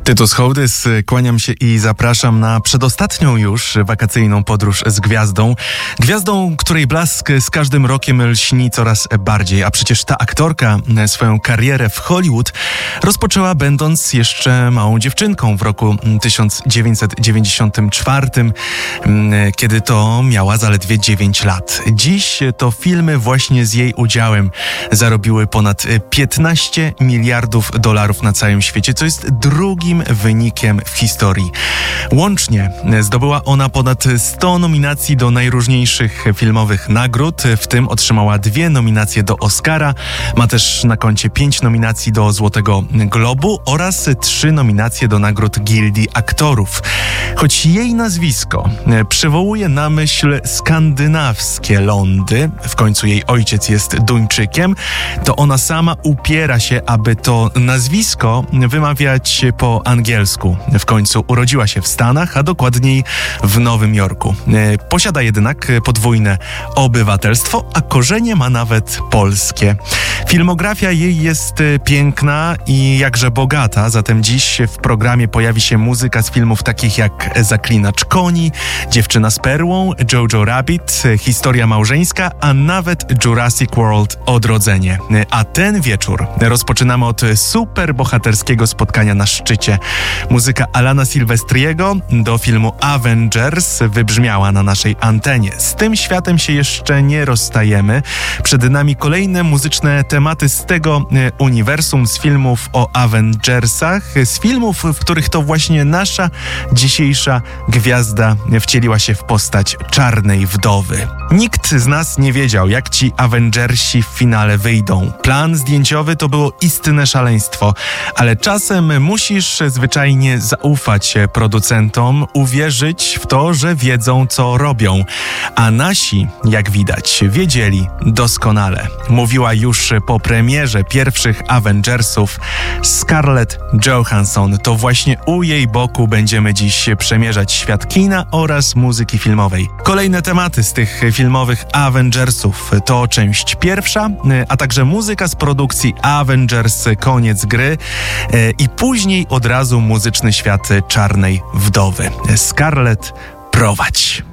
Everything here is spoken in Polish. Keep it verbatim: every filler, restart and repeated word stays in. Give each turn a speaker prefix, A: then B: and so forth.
A: Tytus Hołdys, kłaniam się i zapraszam na przedostatnią już wakacyjną podróż z gwiazdą. Gwiazdą, której blask z każdym rokiem lśni coraz bardziej, a przecież ta aktorka swoją karierę w Hollywood rozpoczęła będąc jeszcze małą dziewczynką w roku tysiąc dziewięćset dziewięćdziesiątym czwartym, kiedy to miała zaledwie dziewięć lat. Dziś to filmy właśnie z jej udziałem zarobiły ponad piętnaście miliardów dolarów na całym świecie, co jest drugim wynikiem w historii. Łącznie zdobyła ona ponad sto nominacji do najróżniejszych filmowych nagród, w tym otrzymała dwie nominacje do Oscara, ma też na koncie pięć nominacji do Złotego Globu oraz trzy nominacje do nagród Gildii Aktorów. Choć jej nazwisko przywołuje na myśl skandynawskie lądy, w końcu jej ojciec jest Duńczykiem, to ona sama upiera się, aby to nazwisko wymawiać po angielsku. W końcu urodziła się w Stanach, a dokładniej w Nowym Jorku. Posiada jednak podwójne obywatelstwo, a korzenie ma nawet polskie. Filmografia jej jest piękna i jakże bogata, zatem dziś w programie pojawi się muzyka z filmów takich jak Zaklinacz koni, Dziewczyna z perłą, Jojo Rabbit, Historia małżeńska, a nawet Jurassic World Odrodzenie. A ten wieczór rozpoczynamy od superbohaterskiego spotkania na szczycie. Muzyka Alana Silvestriego do filmu Avengers wybrzmiała na naszej antenie. Z tym światem się jeszcze nie rozstajemy. Przed nami kolejne muzyczne tematy z tego uniwersum, z filmów o Avengersach, z filmów, w których to właśnie nasza dzisiejsza gwiazda wcieliła się w postać Czarnej Wdowy. Nikt z nas nie wiedział, jak ci Avengersi w finale wyjdą. Plan zdjęciowy to było istne szaleństwo, ale czasem musisz zwyczajnie zaufać producentom, uwierzyć w to, że wiedzą, co robią. A nasi, jak widać, wiedzieli doskonale. Mówiła już po premierze pierwszych Avengersów Scarlett Johansson. To właśnie u jej boku będziemy dziś przemierzać świat kina oraz muzyki filmowej. Kolejne tematy z tych filmowych Avengersów to część pierwsza, a także muzyka z produkcji Avengers Koniec gry i później od razu muzyczny świat Czarnej Wdowy. Scarlett, prowadź.